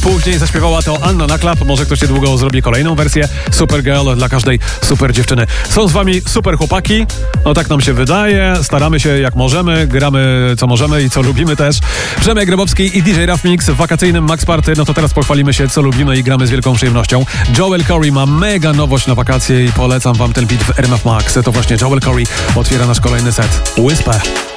Później zaśpiewała to Anna Naklap. Może ktoś niedługo zrobi kolejną wersję Supergirl dla każdej super dziewczyny. Są z wami super chłopaki. No tak nam się wydaje. Staramy się jak możemy. Gramy co możemy i co lubimy też. Przemek Grabowski i DJ Rough Mix w wakacyjnym Max Party. No to teraz pochwalimy się, co lubimy i gramy z wielką przyjemnością. Joel Corey ma mega nowość na wakacje i polecam wam ten beat w RMF Max. To właśnie Joel Corey otwiera nasz kolejny set. Whisper.